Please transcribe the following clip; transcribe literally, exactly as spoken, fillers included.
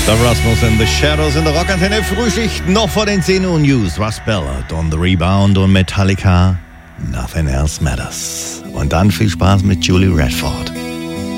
The Rasmus and the Shadows in der Rockantenne Frühschicht noch vor den zehn Uhr News. Russ Ballard on the Rebound und Metallica Nothing Else Matters. Und dann viel Spaß mit Julie Radford.